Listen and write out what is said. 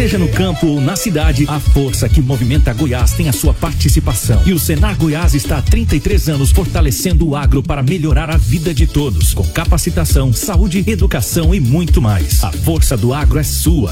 Seja no campo ou na cidade, a força que movimenta Goiás tem a sua participação. E o Senar Goiás está há 33 anos fortalecendo o agro para melhorar a vida de todos, com capacitação, saúde, educação e muito mais. A força do agro é sua.